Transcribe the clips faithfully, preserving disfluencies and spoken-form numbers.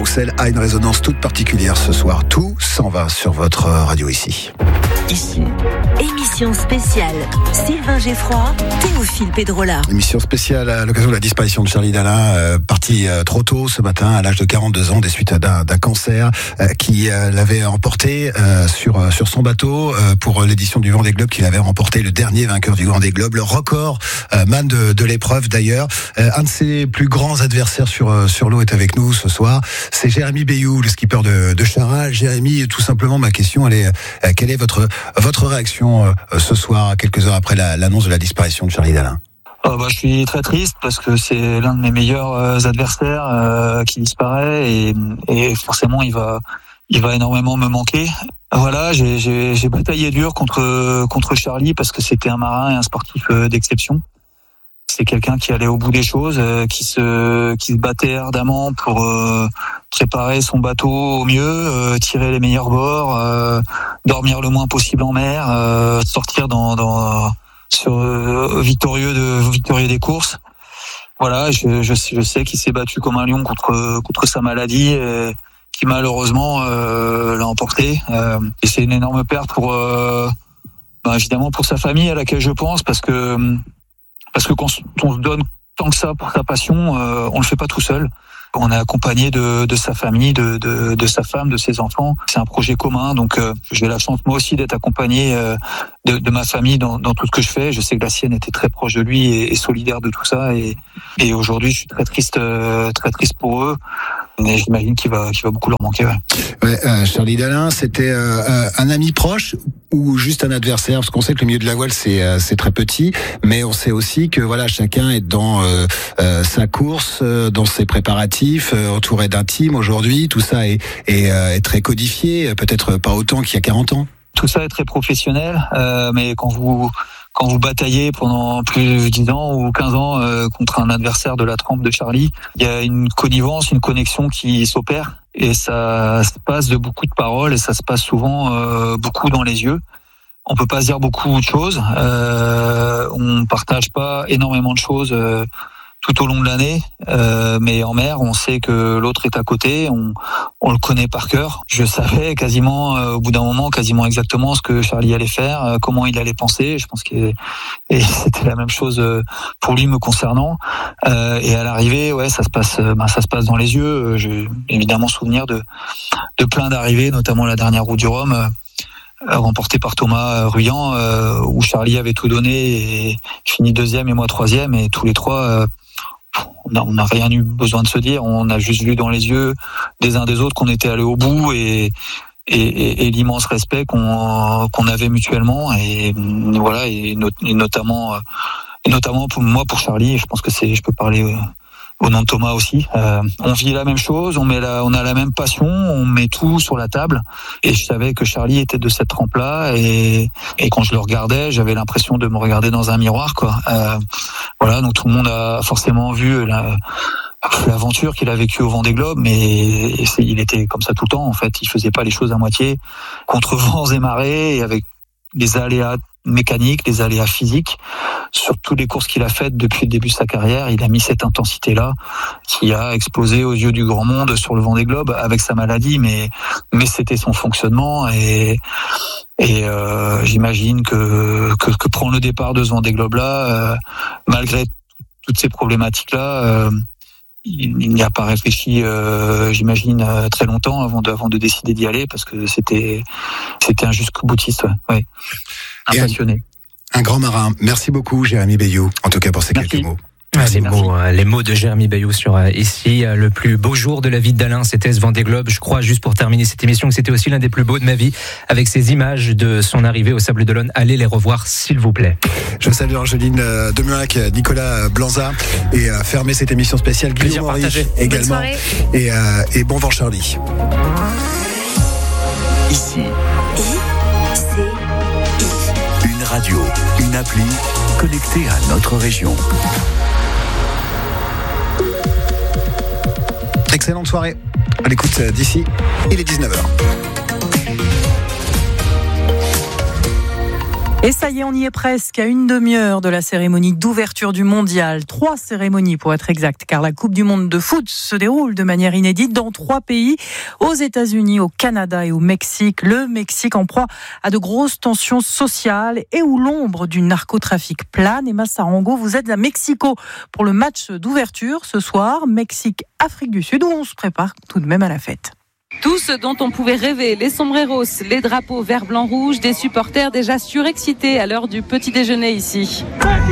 Bruxelles a une résonance toute particulière ce soir. Tout s'en va sur votre radio ici. Ici. Émission spéciale Sylvain Geffroy, Théophile Pedrola. Émission spéciale à l'occasion de la disparition de Charlie Dalin, euh, parti euh, trop tôt ce matin à l'âge de quarante-deux ans des suites d'un, d'un cancer euh, qui euh, l'avait emporté euh, sur euh, sur son bateau euh, pour l'édition du Vendée Globe, qu'il avait remporté, le dernier vainqueur du Vendée Globe, le record euh, man de, de l'épreuve d'ailleurs. Euh, un de ses plus grands adversaires sur euh, sur l'eau est avec nous ce soir. C'est Jérémy Bayou, le skipper de, de Charal. Jérémy, tout simplement, ma question, elle est euh, quelle est votre votre réaction euh, ce soir, quelques heures après la, l'annonce de la disparition de Charlie Dalin? Oh bah, je suis très triste parce que c'est l'un de mes meilleurs euh, adversaires euh, qui disparaît et, et forcément il va il va énormément me manquer. Voilà, j'ai, j'ai, j'ai bataillé dur contre contre Charlie parce que c'était un marin et un sportif euh, d'exception. C'est quelqu'un qui allait au bout des choses, euh, qui se qui se battait ardemment pour euh, préparer son bateau au mieux, euh, tirer les meilleurs bords, euh, dormir le moins possible en mer, euh, sortir dans dans sur euh, victorieux de victorieux des courses. Voilà, je je sais, je sais qu'il s'est battu comme un lion contre contre sa maladie et qui malheureusement euh, l'a emporté. Euh, et c'est une énorme perte pour euh, ben, évidemment pour sa famille à laquelle je pense parce que Parce que quand on se donne tant que ça pour sa passion, euh, on le fait pas tout seul. On est accompagné de, de sa famille, de, de, de sa femme, de ses enfants. C'est un projet commun, donc euh, j'ai la chance moi aussi d'être accompagné euh, de, de ma famille dans, dans tout ce que je fais. Je sais que la sienne était très proche de lui et, et solidaire de tout ça. Et, et aujourd'hui, je suis très triste, euh, très triste pour eux. Mais j'imagine qu'il va, qu'il va beaucoup leur manquer. Ouais. Ouais, euh, Charlie Dalin, c'était euh, un ami proche ou juste un adversaire? Parce qu'on sait que le milieu de la voile c'est euh, c'est très petit, mais on sait aussi que voilà, chacun est dans euh, euh, sa course, euh, dans ses préparatifs, euh, entouré d'un team. Aujourd'hui, tout ça est est, euh, est très codifié, peut-être pas autant qu'il y a quarante ans. Tout ça est très professionnel, euh, mais quand vous quand vous bataillez pendant plus de dix ans ou quinze ans euh, contre un adversaire de la trempe de Charlie, il y a une connivence, une connexion qui s'opère et ça se passe de beaucoup de paroles et ça se passe souvent euh, beaucoup dans les yeux. On peut pas se dire beaucoup de choses, euh, on partage pas énormément de choses euh, tout au long de l'année, euh, mais en mer, on sait que l'autre est à côté, on, on le connaît par cœur. Je savais quasiment, euh, au bout d'un moment, quasiment exactement ce que Charlie allait faire, euh, comment il allait penser. Je pense que et c'était la même chose pour lui me concernant. Euh, et à l'arrivée, ouais, ça se passe, ben, ça se passe dans les yeux. J'ai évidemment souvenir de, de plein d'arrivées, notamment la dernière Route du Rhum. Euh, remporté par Thomas Ruyant, euh, où Charlie avait tout donné et fini deuxième et moi troisième, et tous les trois, euh, on n'a on a rien eu besoin de se dire, on a juste vu dans les yeux des uns des autres qu'on était allés au bout et, et, et, et l'immense respect qu'on, qu'on avait mutuellement, et voilà, et, not, et notamment, et notamment pour moi, pour Charlie, je pense que c'est, je peux parler au nom de Thomas aussi. Euh, on vit la même chose, on met la, on a la même passion, on met tout sur la table. Et je savais que Charlie était de cette trempe-là, et, et quand je le regardais, j'avais l'impression de me regarder dans un miroir, quoi. Euh, voilà, donc tout le monde a forcément vu la, l'aventure qu'il a vécue au Vendée Globe, mais il était comme ça tout le temps. En fait, il faisait pas les choses à moitié, contre vents et marées, et avec les aléas mécaniques, les aléas physiques. Sur toutes les courses qu'il a faites depuis le début de sa carrière, il a mis cette intensité-là qui a explosé aux yeux du grand monde sur le Vendée Globe avec sa maladie, mais mais c'était son fonctionnement, et et euh, j'imagine que, que que prendre le départ de ce Vendée Globe-là, euh, malgré toutes ces problématiques-là, euh, il, il n'y a pas réfléchi, euh, j'imagine, euh, très longtemps avant de avant de décider d'y aller, parce que c'était c'était un jusqu'au boutiste, ouais, ouais. Un passionné. Un grand marin. Merci beaucoup, Jérémy Bayou, en tout cas pour ces Merci. quelques mots. Les mots, les mots de Jérémy Bayou sur euh, ici, euh, le plus beau jour de la vie de Dalin, c'était ce Vendée Globe. Je crois, juste pour terminer cette émission, que c'était aussi l'un des plus beaux de ma vie, avec ces images de son arrivée au Sable d'Olonne. Allez les revoir, s'il vous plaît. Je salue Angeline Demuac, Nicolas Blanza, et euh, fermer cette émission spéciale. Guillaume Henry également. Et, euh, et bon vent, Charlie. Ici. Une radio, une appli connectée à notre région. Excellente soirée. À l'écoute d'ici, il est dix-neuf heures. Et ça y est, on y est presque à une demi-heure de la cérémonie d'ouverture du mondial. Trois cérémonies pour être exact, car la Coupe du monde de foot se déroule de manière inédite dans trois pays, aux États-Unis, au Canada et au Mexique. Le Mexique en proie à de grosses tensions sociales et où l'ombre du narcotrafic plane. Emma Sarango, vous êtes à Mexico pour le match d'ouverture ce soir, Mexique-Afrique du Sud, où on se prépare tout de même à la fête. Tout ce dont on pouvait rêver, les sombreros, les drapeaux vert, blanc, rouge, des supporters déjà surexcités à l'heure du petit déjeuner ici.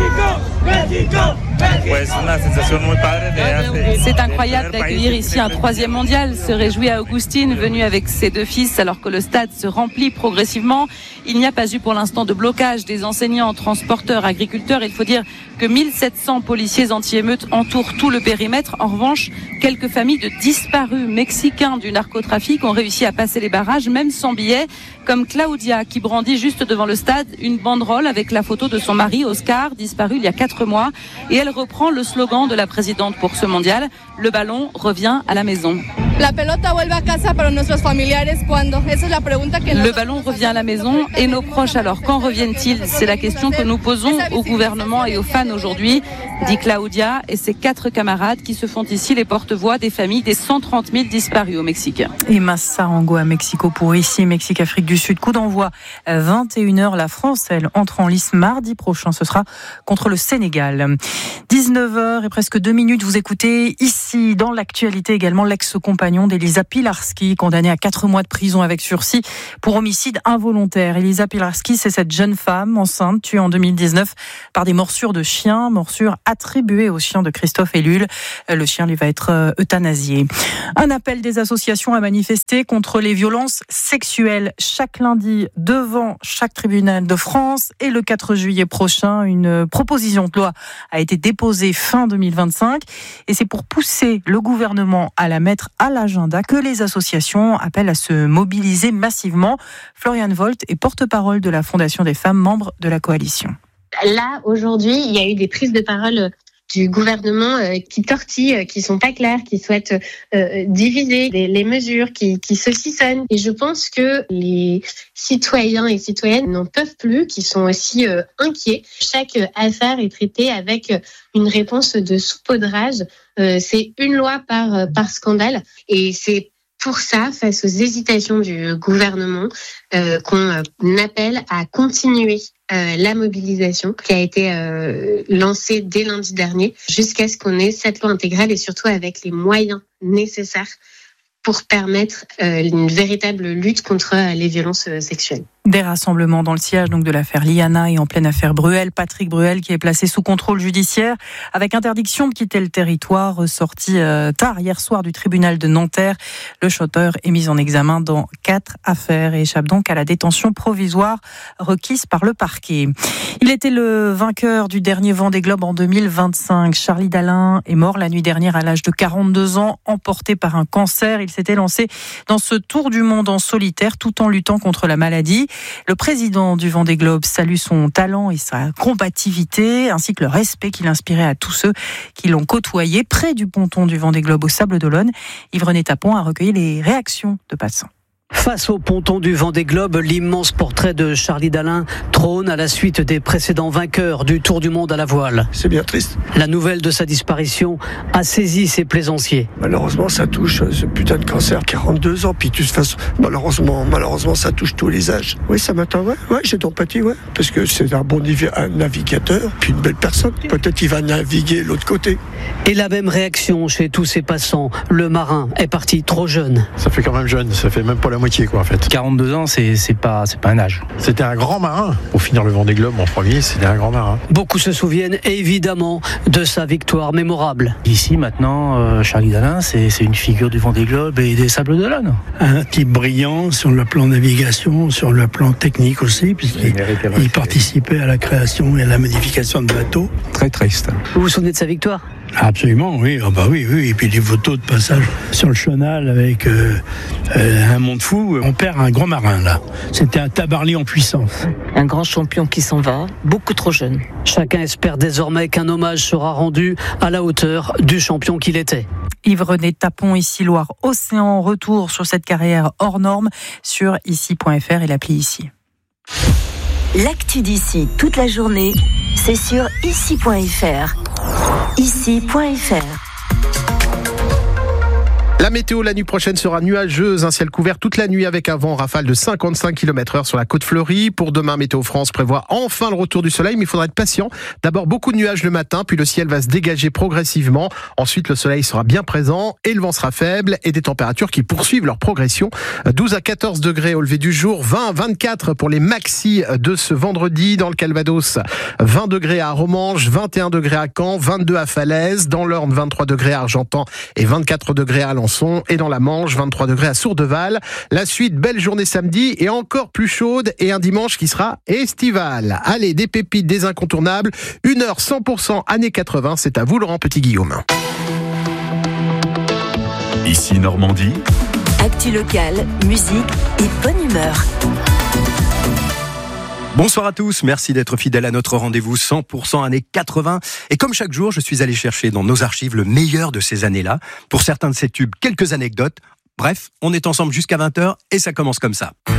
C'est incroyable d'accueillir ici un troisième mondial, se réjouit à Augustine, venu avec ses deux fils alors que le stade se remplit progressivement. Il n'y a pas eu pour l'instant de blocage des enseignants, transporteurs, agriculteurs. Il faut dire que mille sept cents policiers anti-émeutes entourent tout le périmètre. En revanche, quelques familles de disparus mexicains du narcotrafic ont réussi à passer les barrages, même sans billets, comme Claudia qui brandit juste devant le stade une banderole avec la photo de son mari Oscar, disparu il y a quatre mois. Et elle reprend le slogan de la présidente pour ce mondial, le ballon revient à la maison. La pelota vuelve a casa para nuestros familiares cuando. Esa es la pregunta que Le ballon revient à la maison et nos proches alors, quand reviennent-ils? C'est la question que nous posons au gouvernement et aux fans aujourd'hui, dit Claudia et ses quatre camarades qui se font ici les porte-voix des familles des cent trente mille disparus au Mexique. Emma Sarango à Mexico pour ici, Mexique-Afrique du Sud. Coup d'envoi vingt et une heures. La France, elle, entre en lice mardi prochain. Ce sera contre le Sénégal. dix-neuf heures et presque deux minutes. Vous écoutez ici, dans l'actualité également, l'ex-compagnon d'Elisa Pilarski, condamnée à quatre mois de prison avec sursis pour homicide involontaire. Elisa Pilarski, c'est cette jeune femme enceinte tuée en deux mille dix-neuf par des morsures de chien, morsures attribuées au chien de Christophe Ellul. Le chien lui va être euthanasié. Un appel des associations à manifester contre les violences sexuelles chaque lundi devant chaque tribunal de France. Et le quatre juillet prochain, une proposition de loi a été déposée fin deux mille vingt-cinq. Et c'est pour pousser le gouvernement à la mettre à l'agenda que les associations appellent à se mobiliser massivement. Floriane Volt est porte-parole de la Fondation des femmes, membre de la coalition. Là, aujourd'hui, il y a eu des prises de parole du gouvernement euh, qui tortillent, euh, qui sont pas claires, qui souhaitent euh, diviser les, les mesures, qui, qui saucissonnent. Et je pense que les citoyens et citoyennes n'en peuvent plus, qui sont aussi euh, inquiets. Chaque affaire est traitée avec une réponse de saupoudrage. Euh, c'est une loi par, par scandale. Et c'est pour ça, face aux hésitations du gouvernement, euh, qu'on appelle à continuer euh, la mobilisation qui a été euh, lancée dès lundi dernier, jusqu'à ce qu'on ait cette loi intégrale et surtout avec les moyens nécessaires pour permettre euh, une véritable lutte contre les violences sexuelles. Des rassemblements dans le sillage donc de l'affaire Liana et en pleine affaire Bruel. Patrick Bruel qui est placé sous contrôle judiciaire avec interdiction de quitter le territoire, sorti euh, tard hier soir du tribunal de Nanterre. Le chanteur est mis en examen dans quatre affaires et échappe donc à la détention provisoire requise par le parquet. Il était le vainqueur du dernier Vendée Globe en deux mille vingt-cinq. Charlie Dalin est mort la nuit dernière à l'âge de quarante-deux ans, emporté par un cancer. Il s'était lancé dans ce tour du monde en solitaire tout en luttant contre la maladie. Le président du Vendée Globe salue son talent et sa combativité, ainsi que le respect qu'il inspirait à tous ceux qui l'ont côtoyé près du ponton du Vendée Globe au Sable d'Olonne. Yves-René Tapon a recueilli les réactions de passants. Face au ponton du Vendée Globe, l'immense portrait de Charlie Dalin trône à la suite des précédents vainqueurs du Tour du Monde à la voile. C'est bien triste. La nouvelle de sa disparition a saisi ses plaisanciers. Malheureusement, ça touche ce putain de cancer. quarante-deux ans, puis de toute façon, malheureusement, malheureusement, ça touche tous les âges. Oui, ça m'attend, ouais, ouais, j'ai d'empathie, ouais. Parce que c'est un bon un navigateur, puis une belle personne. Peut-être il va naviguer l'autre côté. Et la même réaction chez tous ces passants. Le marin est parti trop jeune. Ça fait quand même jeune, ça fait même pas la moitié quoi en fait. quarante-deux ans, c'est, c'est pas, c'est pas un âge. C'était un grand marin. Pour finir le Vendée Globe en premier, c'était un grand marin. Beaucoup se souviennent évidemment de sa victoire mémorable. Ici maintenant, euh, Charlie Dalin, c'est, c'est une figure du Vendée Globe et des Sables d'Olonne. Un type brillant sur le plan navigation, sur le plan technique aussi, puisqu'il il participait à la création et à la modification de bateaux. Très triste. Vous vous souvenez de sa victoire ? Absolument, oui. Oh bah oui, oui. Et puis des photos de passage sur le chenal avec euh, euh, un monde fou. On perd un grand marin là. C'était un Tabarly en puissance. Un grand champion qui s'en va, beaucoup trop jeune. Chacun espère désormais qu'un hommage sera rendu à la hauteur du champion qu'il était. Yves-René Tapon, ici Loire Océan. Retour sur cette carrière hors norme sur ici point f r et l'appli Ici. L'actu d'ici toute la journée, c'est sur ici point f r. ici point f r. La météo la nuit prochaine sera nuageuse, un ciel couvert toute la nuit avec un vent rafale de cinquante-cinq kilomètres heure sur la côte fleurie. Pour demain, Météo France prévoit enfin le retour du soleil, mais il faudra être patient. D'abord beaucoup de nuages le matin, puis le ciel va se dégager progressivement. Ensuite, le soleil sera bien présent et le vent sera faible et des températures qui poursuivent leur progression. douze à quatorze degrés au lever du jour, vingt à vingt-quatre pour les maxis de ce vendredi dans le Calvados. vingt degrés à Romange, vingt et un degrés à Caen, vingt-deux à Falaise, dans l'Orne vingt-trois degrés à Argentan et vingt-quatre degrés à Alençon. Et dans la Manche, vingt-trois degrés à Sourdeval. La suite, belle journée samedi et encore plus chaude et un dimanche qui sera estival. Allez, des pépites, des incontournables. Une heure cent pour cent années quatre-vingts. C'est à vous, Laurent Petit-Guillaume. Ici Normandie. Actu locale, musique et bonne humeur. Bonsoir à tous, merci d'être fidèles à notre rendez-vous cent pour cent années quatre-vingts. Et comme chaque jour, je suis allé chercher dans nos archives le meilleur de ces années-là. Pour certains de ces tubes, quelques anecdotes. Bref, on est ensemble jusqu'à vingt heures et ça commence comme ça.